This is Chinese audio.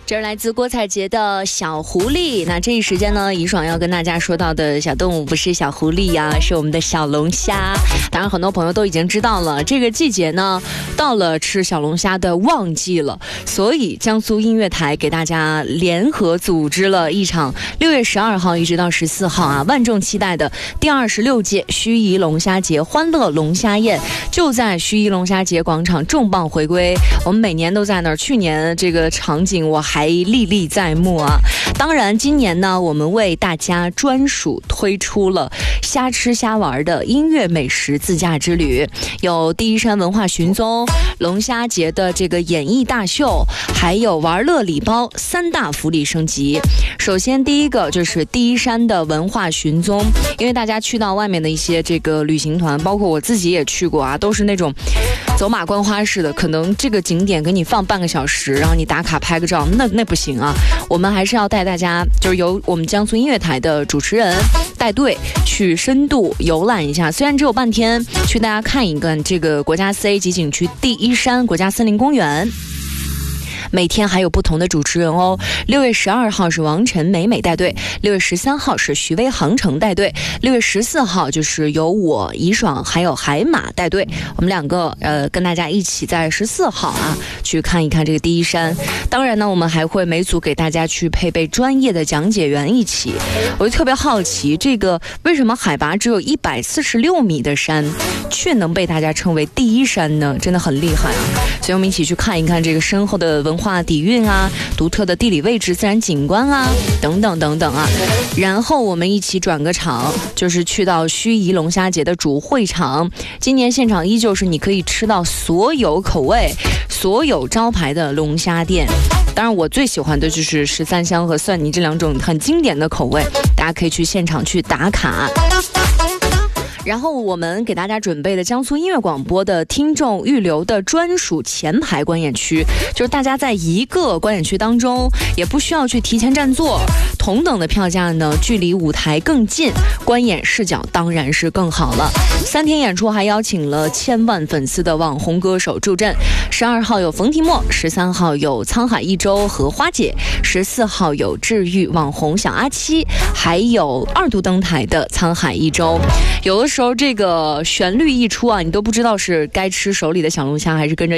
这是来自郭采洁的小狐狸。那这一时间呢，怡爽要跟大家说到的小动物不是小狐狸呀，是我们的小龙虾。当然很多朋友都已经知道了，这个季节呢到了吃小龙虾的旺季了，所以江苏音乐台给大家联合组织了一场6月12号一直到14号啊，万众期待的第26届盱眙龙虾节欢乐龙虾宴，就在盱眙龙虾节广场重磅回归。我们每年都在那儿，去年这个场景我还历历在目啊。当然今年呢，我们为大家专属推出了瞎吃瞎玩的音乐美食自驾之旅，有第一山文化寻踪、龙虾节的这个演艺大秀，还有玩乐礼包3大福利升级。首先第一个就是第一山的文化寻踪，因为大家去到外面的一些这个旅行团，包括我自己也去过啊，都是那种走马观花式的，可能这个景点给你放半个小时，然后你打卡拍个照，那不行啊。我们还是要带大家，就是由我们江苏音乐台的主持人带队去深度游览一下，虽然只有半天，去大家看一个这个国家4A 级景区第一山国家森林公园。每天还有不同的主持人哦。6月12号是王晨美美带队，6月13号是徐威航程带队，6月14号就是由我怡爽还有海马带队。我们两个跟大家一起在14号啊去看一看这个第一山。当然呢，我们还会每组给大家去配备专业的讲解员一起。我就特别好奇，这个为什么海拔只有146米的山，却能被大家称为第一山呢？真的很厉害啊！所以我们一起去看一看这个深厚的文化底蕴啊，独特的地理位置、自然景观啊，等等等等啊。然后我们一起转个场，就是去到盱眙龙虾节的主会场。今年现场依旧是你可以吃到所有口味、所有招牌的龙虾店。当然我最喜欢的就是13香和蒜泥这2种很经典的口味，大家可以去现场去打卡。然后我们给大家准备的江苏音乐广播的听众预留的专属前排观演区，就是大家在一个观演区当中也不需要去提前占座，同等的票价呢，距离舞台更近，观演视角当然是更好了。3天演出还邀请了1000万粉丝的网红歌手助阵，12号有冯提莫，13号有沧海一周和花姐，14号有治愈网红小阿七，还有2度登台的沧海一周。有的时候这个旋律一出啊，你都不知道是该吃手里的小龙虾还是跟着